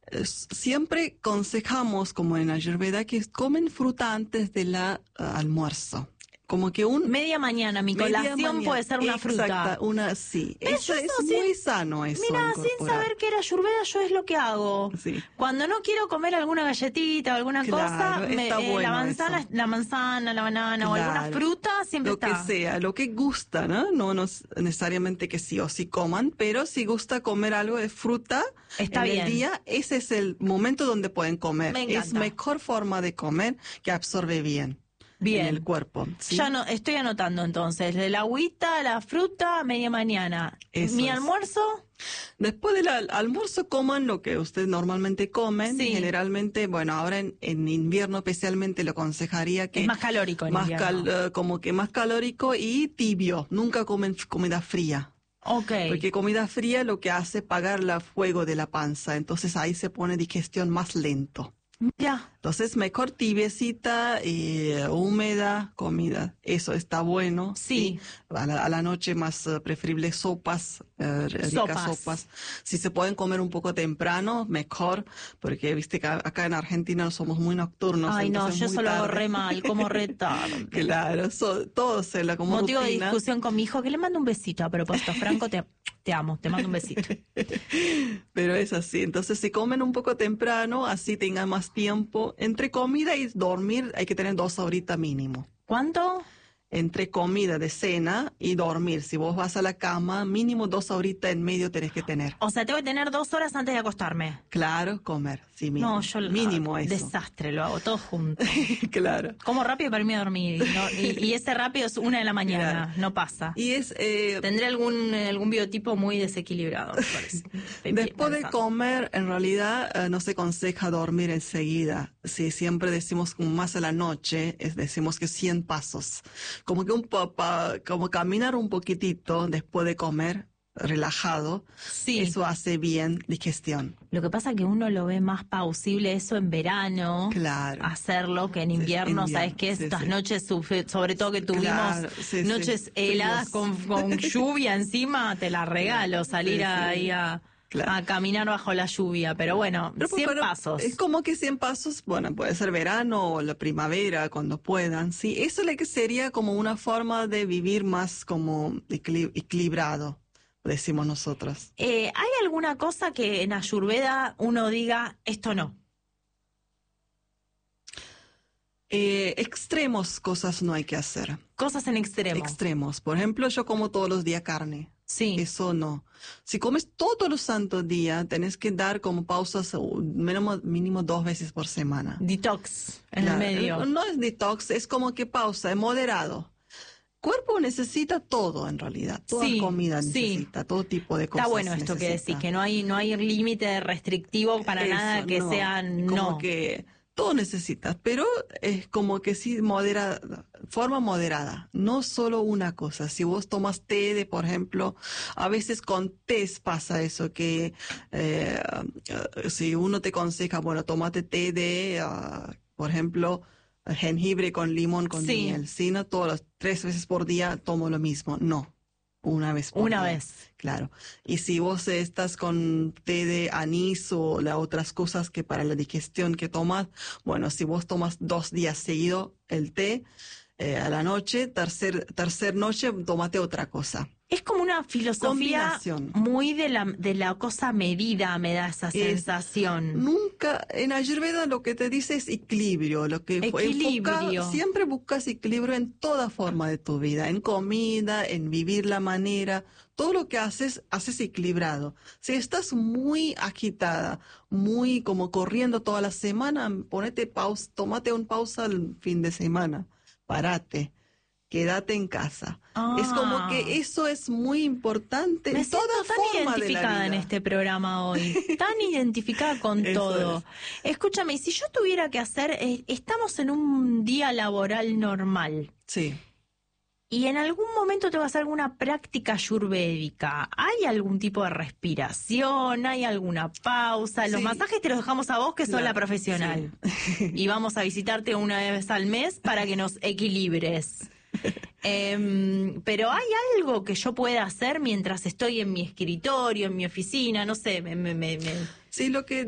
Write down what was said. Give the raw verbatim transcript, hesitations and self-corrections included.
eh, siempre aconsejamos, como en Ayurveda, que comen fruta antes del uh, almuerzo. Como que un... Media mañana, mi colación mañana. Puede ser una Exacta, fruta. una, sí. Eso es sin, muy sano eso. Mira, sin saber que era Ayurveda, yo es lo que hago. Sí. Cuando no quiero comer alguna galletita o alguna claro, cosa, me, está eh, bueno la manzana, eso. la manzana, la banana claro. o alguna fruta siempre lo está. Lo que sea, lo que gusta, ¿no? No necesariamente que sí o sí coman, pero si gusta comer algo de fruta está en bien. el día, ese es el momento donde pueden comer. Me encanta. Es mejor forma de comer que absorbe bien. Bien. En el cuerpo. ¿Sí? Ya no, estoy anotando entonces. De la agüita, la fruta, media mañana. Eso ¿Mi es. almuerzo? Después del al almuerzo coman lo que ustedes normalmente comen. Sí. Generalmente, bueno, ahora en, en invierno especialmente lo aconsejaría que... Es más calórico en más invierno. Cal, uh, como que más calórico y tibio. Nunca comen comida fría. Okay. Porque comida fría lo que hace es apagar el fuego de la panza. Entonces ahí se pone digestión más lento. Ya. Entonces, mejor tibiecita, eh, húmeda, comida. Eso está bueno. Sí. ¿sí? A, la, a la noche más uh, preferible sopas, uh, ricas sopas. sopas. Si se pueden comer un poco temprano, mejor, porque viste que acá en Argentina somos muy nocturnos. Ay, no, yo eso lo hago re mal, como re tarde. Claro, so, todo se la como Motivo rutina. de discusión con mi hijo, que le mando un besito a propósito. Franco, te, te amo, te mando un besito. Pero es así. Entonces, si comen un poco temprano, así tengan más tiempo. Entre comida y dormir hay que tener dos horitas mínimo. ¿Cuánto? Entre comida de cena y dormir. Si vos vas a la cama, mínimo dos horitas en medio tenés que tener. O sea, tengo que tener dos horas antes de acostarme. Claro, comer. Sí, mínimo. No, yo mínimo eso. Desastre, lo hago todo junto. Claro. Como rápido para irme a dormir. ¿no? Y, y ese rápido es una de la mañana, claro. No pasa. Y es... Eh, Tendré algún algún biotipo muy desequilibrado, me parece. Después de comer, en realidad, eh, no se aconseja dormir enseguida. Si siempre decimos más a la noche, es, decimos que cien pasos. Como que un papá, como caminar un poquitito después de comer, relajado, sí. Eso hace bien digestión. Lo que pasa es que uno lo ve más plausible eso en verano, claro. hacerlo, que en invierno, sí, ¿sabes qué? Sí, Estas sí. noches, sobre todo que tuvimos claro, sí, noches sí. heladas con, con lluvia encima, te la regalo, salir sí, ahí sí. a... Claro. A caminar bajo la lluvia, pero bueno, pero, cien pero, pasos. Es como que cien pasos, bueno, puede ser verano o la primavera, cuando puedan, sí. Eso le que sería como una forma de vivir más como equilibrado, decimos nosotros. Eh, ¿Hay alguna cosa que en Ayurveda uno diga, esto no? Eh, extremos cosas no hay que hacer. Cosas en extremos. Extremos. Por ejemplo, yo como todos los días carne. Sí. Eso no. Si comes todos los santos días, tenés que dar como pausas mínimo, mínimo dos veces por semana. Detox en claro, el medio. No es detox, es como que pausa, es moderado. Cuerpo necesita todo en realidad, toda sí, comida sí. necesita, todo tipo de cosas. Está bueno esto necesita. Que decís, que no hay no hay límite restrictivo para Eso, nada que no. sea no. Como que todo necesitas, pero es como que sí, moderada, forma moderada, no solo una cosa. Si vos tomas té, de, por ejemplo, a veces con té pasa eso, que eh, uh, si uno te aconseja, bueno, tómate té de, uh, por ejemplo, jengibre con limón, con sí. miel, si no, todas las tres veces por día tomo lo mismo, no. Una vez por Una día. vez. Claro. Y si vos estás con té de anís o las otras cosas que para la digestión que tomas, bueno, si vos tomas dos días seguido el té, eh, a la noche, tercer, tercer noche, tómate otra cosa. Es como una filosofía muy de la de la cosa medida, me da esa sensación. Es, nunca, en Ayurveda lo que te dice es equilibrio, lo que equilibrio. Enfoca, siempre buscas equilibrio en toda forma de tu vida, en comida, en vivir la manera, todo lo que haces, haces equilibrado. Si estás muy agitada, muy como corriendo toda la semana, ponete pausa, tómate un pausa el fin de semana, parate. Quédate en casa. Ah, es como que eso es muy importante me en toda tan forma identificada de la vida. En este programa hoy, tan identificada con todo. Es. Escúchame, si yo tuviera que hacer, eh, estamos en un día laboral normal. Sí. Y en algún momento tengo que hacer alguna práctica ayurvédica. ¿Hay algún tipo de respiración? ¿Hay alguna pausa? Los sí. masajes te los dejamos a vos, que claro. sos la profesional. Sí. Y vamos a visitarte una vez al mes para que nos equilibres. eh, pero ¿hay algo que yo pueda hacer mientras estoy en mi escritorio, en mi oficina? No sé, me... me, me... Sí, lo que